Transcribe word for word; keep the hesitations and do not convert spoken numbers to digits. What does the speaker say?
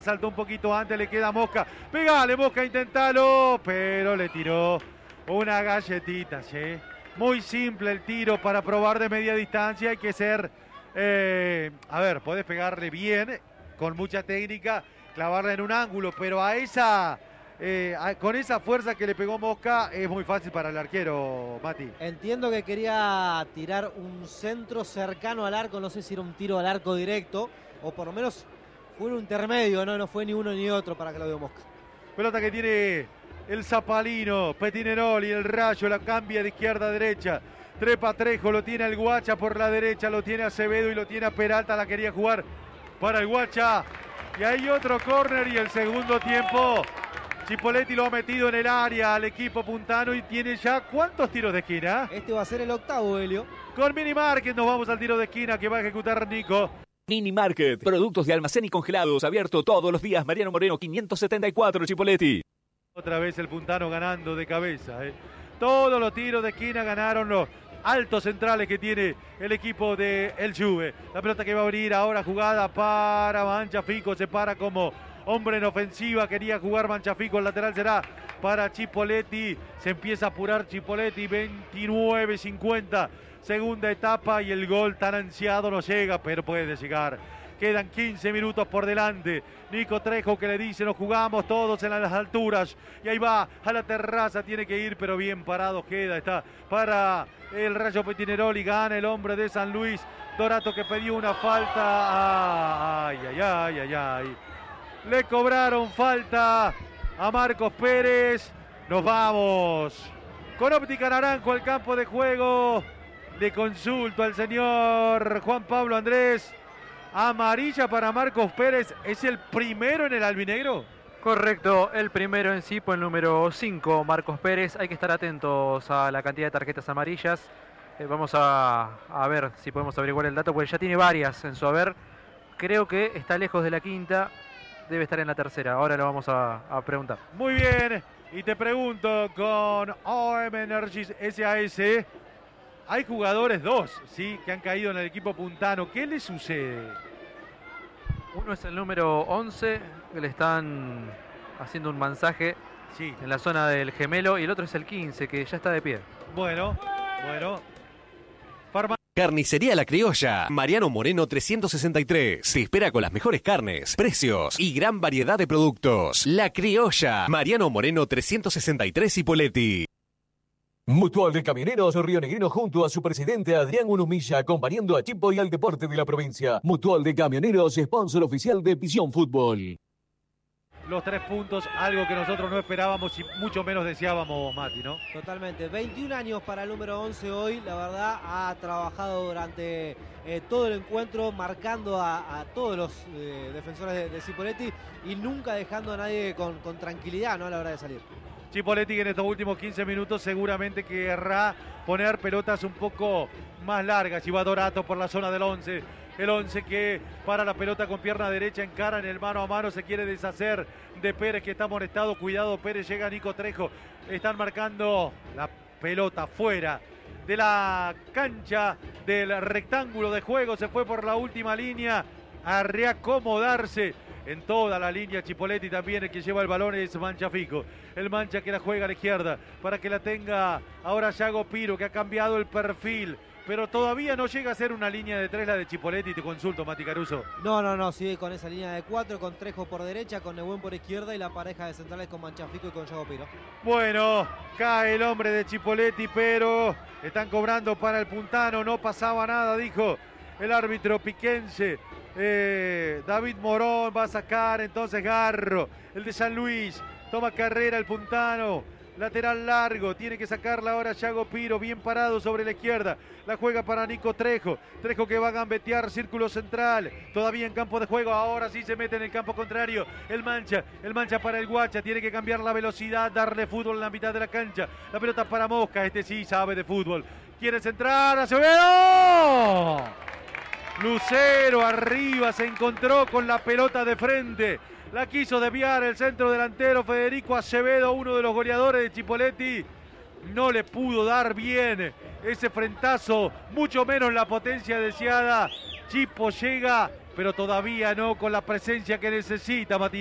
Saltó un poquito antes, le queda Mosca. Pegale, Mosca, intentalo. Pero le tiró una galletita, ¿sí? Muy simple el tiro para probar de media distancia. Hay que ser... Eh, a ver, podés pegarle bien, con mucha técnica, clavarla en un ángulo, pero a esa... Eh, a, con esa fuerza que le pegó Mosca es muy fácil para el arquero, Mati. Entiendo que quería tirar un centro cercano al arco, no sé si era un tiro al arco directo, o por lo menos fue un intermedio, no, no fue ni uno ni otro para Claudio Mosca. Pelota que tiene el Zapalino, Petineroli, el Rayo, la cambia de izquierda a derecha. Trepa Trejo, lo tiene el Guacha por la derecha, lo tiene Acevedo y lo tiene a Peralta, la quería jugar para el Guacha. Y hay otro córner y el segundo tiempo. Chipoletti lo ha metido en el área al equipo puntano y tiene ya ¿cuántos tiros de esquina? Este va a ser el octavo, Helio. Con Mini Market nos vamos al tiro de esquina que va a ejecutar Nico. Mini Market, productos de almacén y congelados, abierto todos los días. Mariano Moreno quinientos setenta y cuatro, Chipoletti. Otra vez el puntano ganando de cabeza. ¿eh? Todos los tiros de esquina ganaron los altos centrales que tiene el equipo de El Juve. La pelota que va a abrir ahora jugada para Manchafico, se para como hombre en ofensiva, quería jugar Manchafico, el lateral será para Chipoletti, se empieza a apurar Chipoletti, veintinueve cincuenta, segunda etapa y el gol tan ansiado no llega, pero puede llegar. Quedan quince minutos por delante. Nico Trejo que le dice, nos jugamos todos en las alturas. Y ahí va a la terraza, tiene que ir, pero bien parado queda. Está para el Rayo Petineroli, gana el hombre de San Luis. Dorato que pidió una falta. Ay, ay, ay, ay, ay. Le cobraron falta a Marcos Pérez. Nos vamos con Óptica Naranjo al campo de juego. Le consulto al señor Juan Pablo Andrés. Amarilla para Marcos Pérez. ¿Es el primero en el albinegro? Correcto, el primero en Cipo, el número cinco, Marcos Pérez. Hay que estar atentos a la cantidad de tarjetas amarillas. Eh, vamos a, a ver si podemos averiguar el dato, porque ya tiene varias en su haber. Creo que está lejos de la quinta. Debe estar en la tercera, ahora lo vamos a, a preguntar. Muy bien, y te pregunto con O M Energies S A S, hay jugadores, dos, ¿sí? que han caído en el equipo puntano. ¿Qué le sucede? Uno es el número once, que le están haciendo un masaje sí. en la zona del gemelo, y el otro es el quince, que ya está de pie. Bueno, bueno. Farma Carnicería La Criolla, Mariano Moreno trescientos sesenta y tres. Te espera con las mejores carnes, precios y gran variedad de productos. La Criolla, Mariano Moreno trescientos sesenta y tres, Chipoletti. Mutual de Camioneros Rionegrino junto a su presidente Adrián Unumilla, acompañando a Chipo y al deporte de la provincia. Mutual de Camioneros, sponsor oficial de Visión Fútbol. Los tres puntos, algo que nosotros no esperábamos y mucho menos deseábamos, Mati, ¿no? Totalmente. veintiún años para el número once hoy. La verdad, ha trabajado durante eh, todo el encuentro, marcando a, a todos los eh, defensores de, de Chipoletti y nunca dejando a nadie con, con tranquilidad, ¿no? a la hora de salir. Chipoletti que en estos últimos quince minutos seguramente querrá poner pelotas un poco más largas. Y va Dorato por la zona del once. El once que para la pelota con pierna derecha, encara en el mano a mano, se quiere deshacer de Pérez que está amonestado. Cuidado Pérez, llega Nico Trejo. Están marcando la pelota fuera de la cancha del rectángulo de juego. Se fue por la última línea a reacomodarse. En toda la línea Chipoletti también, el que lleva el balón es Manchafico. El Mancha que la juega a la izquierda para que la tenga ahora Yago Piro, que ha cambiado el perfil. Pero todavía no llega a ser una línea de tres la de Chipoletti. Te consulto, Mati Caruso. No, no, no, sigue con esa línea de cuatro, con Trejo por derecha, con Nehuen por izquierda y la pareja de centrales con Manchafico y con Yago Piro. Bueno, cae el hombre de Chipoletti, pero están cobrando para el puntano. No pasaba nada, dijo el árbitro piquense. Eh, David Morón va a sacar entonces Garro, el de San Luis. Toma carrera el puntano. Lateral largo, tiene que sacarla ahora Yago Piro, bien parado sobre la izquierda. La juega para Nico Trejo. Trejo que va a gambetear, círculo central. Todavía en campo de juego, ahora sí se mete en el campo contrario. El Mancha, el Mancha para el Guacha. Tiene que cambiar la velocidad, darle fútbol en la mitad de la cancha. La pelota para Mosca, este sí sabe de fútbol. Quiere centrar, Acevedo. Lucero arriba, se encontró con la pelota de frente. La quiso desviar el centro delantero Federico Acevedo, uno de los goleadores de Chipoletti. No le pudo dar bien ese frentazo, mucho menos la potencia deseada. Chipo llega pero todavía no con la presencia que necesita Matías.